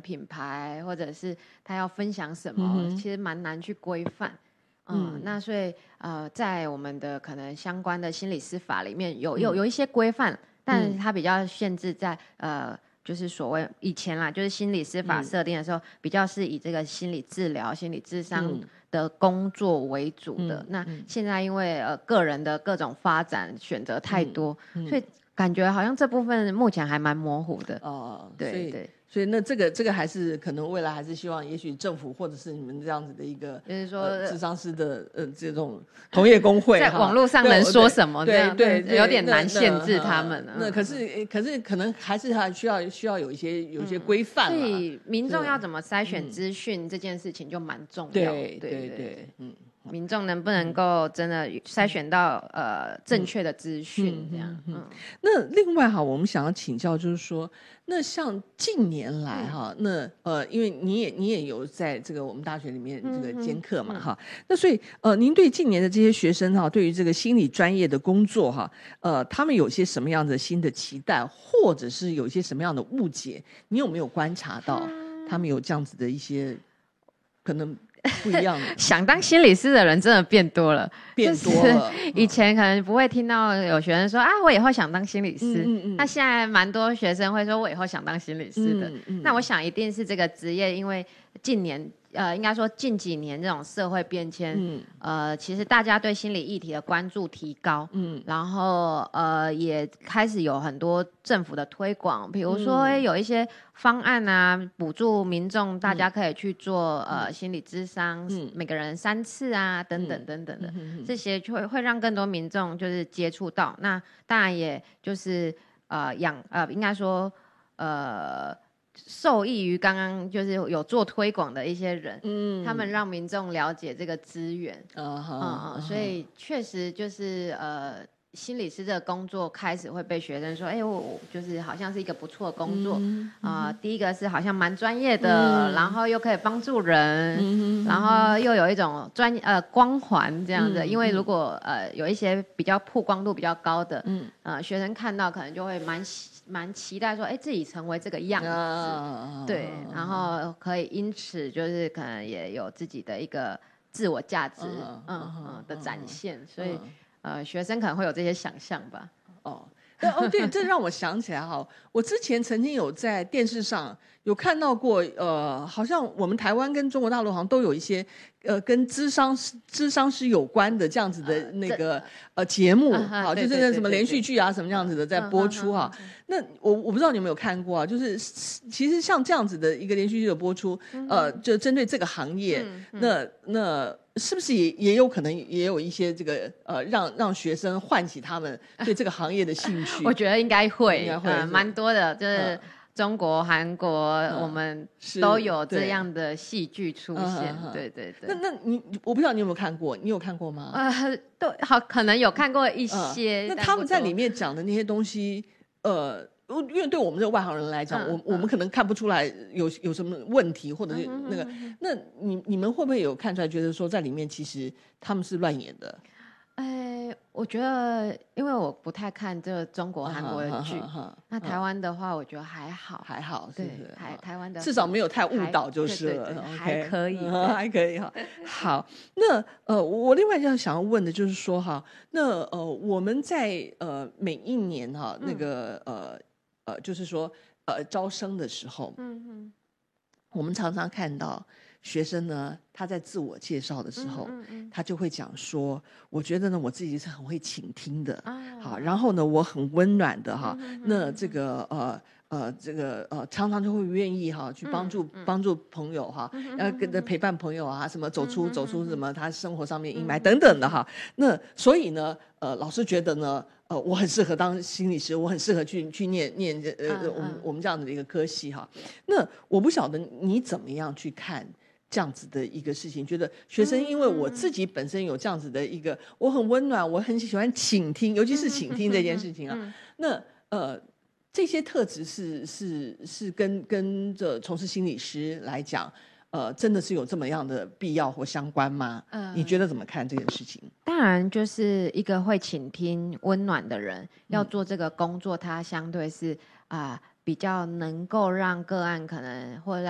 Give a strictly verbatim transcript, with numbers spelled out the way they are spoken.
品牌，或者是他要分享什么，嗯、其实蛮难去规范。嗯，嗯那所以呃，在我们的可能相关的心理师法里面有有有一些规范，但是它比较限制在呃。就是所谓以前啦，就是心理师法设定的时候，嗯、比较是以这个心理治疗、心理諮商的工作为主的。嗯、那现在因为呃个人的各种发展选择太多，嗯嗯、所以感觉好像这部分目前还蛮模糊的。 哦， 对对。 所以那这个这个还是可能未来还是希望，也许政府或者是你们这样子的一个， 就是说， 呃、諮商師的呃这种同业工会， 在网络上能说什么？ 对对 对, 对， 有点难限制他们。 那, 那, 那可是可是可能还是还需要需要有一些有一些规范、嗯。 所以民众要怎么筛选资讯、嗯、这件事情就蛮重要的。 对对 对, 对，嗯。 民众能不能够真的筛选到、嗯、呃正确的资讯这样、嗯嗯嗯、 那另外哈，我们想要请教就是说，那像近年来哈、嗯，那呃因为你也你也有在这个我们大学里面这个兼课嘛、嗯、哈，那所以呃您对近年的这些学生哈，对于这个心理专业的工作哈，呃他们有些什么样的新的期待，或者是有一些什么样的误解，你有没有观察到他们有这样子的一些可能不一样的想当心理师的人真的变多了， 变多了。 就是、以前可能不会听到有学生说、嗯、啊，我以后想当心理师。嗯嗯那现在蛮多学生会说，我以后想当心理师的。嗯嗯那我想一定是这个职业，因为近年呃，应该说近几年这种社会变迁，嗯，呃，其实大家对心理议题的关注提高，嗯，然后呃，也开始有很多政府的推广，比如说、嗯、有一些方案啊，补助民众，大家可以去做、嗯、呃心理諮商，嗯，每个人三次啊，等等等等的，嗯、这些就会会让更多民众就是接触到。那当然也就是呃养呃，应该说呃。受益于刚刚就是有做推广的一些人，嗯，他们让民众了解这个资源，嗯嗯，所以确实就是呃，心理师这个工作开始会被学生说，哎、欸，我就是好像是一个不错的工作，啊、嗯呃，第一个是好像蛮专业的、嗯，然后又可以帮助人，嗯、然后又有一种专呃光环这样子、嗯，因为如果呃有一些比较曝光度比较高的，嗯，呃学生看到可能就会蛮。蛮期待说，哎，自己成为这个样子，啊、对，然后可以因此就是可能也有自己的一个自我价值，啊、嗯嗯的展现，啊、所以、啊、呃，学生可能会有这些想象吧。 哦，哦，对，这让我想起来哈，我之前曾经有在电视上有看到过，呃，好像我们台湾跟中国大陆好像都有一些。呃，跟諮商諮商師有關的這樣子的那個、呃、呃節目，好、uh, 就是那什麼連續劇啊，什麼樣子的在播出哈。那我我不知道你有沒有看過啊？就是其實像這樣子的一個連續劇的播出，呃，就針對這個行業，嗯、那那是不是也也有可能也有一些這個呃讓讓學生喚起他們對這個行業的興趣？ 我覺得應該會，應該會，呃、蠻多的，就是。呃中國、韓國、嗯，我們都有這樣的戲劇出現，嗯、對對對。 那那你我不知道你有沒有看過？你有看過嗎？ 呃，都好，可能有看過一些。 嗯、那他們在裡面講的那些東西，呃，因為對我們這個外行人來講，嗯、我我們可能看不出來有有什麼問題，或者是那個。嗯、那你你們會不會有看出來，覺得說在裡面其實他們是亂演的？ 哎，我覺得，因為我不太看這個中國、韓國的劇，啊、哈哈哈那台灣的話，我覺得還好， 還好，是不是？ 對，台台灣的至少沒有太誤導就是了， 對對對 okay, 還可以， 嗯、還可以哈。好，那呃，我另外要想要問的就是說哈，那呃，我們在呃每一年哈，那個、嗯、呃呃，就是說呃招生的時候，嗯嗯，我們常常看到。學生呢，他在自我介紹的時候，嗯嗯嗯、他就會講說，我覺得呢，我自己是很會傾聽的，啊、好，然後呢，我很溫暖的哈、嗯，那這個呃呃這個呃常常就會願意哈去幫助、嗯、幫助朋友哈，要跟着陪伴朋友啊，什麼走出、嗯、走出什麼他生活上面陰霾、嗯、等等的哈，那所以呢，呃，老師覺得呢，呃，我很適合當心理師，我很適合去去念念呃、嗯、我們我們這樣子的一個科系哈，那我不曉得你怎麼樣去看。這樣子的一個事情，覺得學生因為我自己本身有這樣子的一個，我很溫暖，我很喜歡傾聽，尤其是傾聽這件事情啊。那呃，這些特質是是是跟跟着從事心理師來講，呃，真的是有這麼樣的必要或相關嗎？呃，你覺得怎麼看這件事情？ 當然，就是一個會傾聽、溫暖的人，要做這個工作，他相對是啊、呃、比較能夠讓個案可能或者讓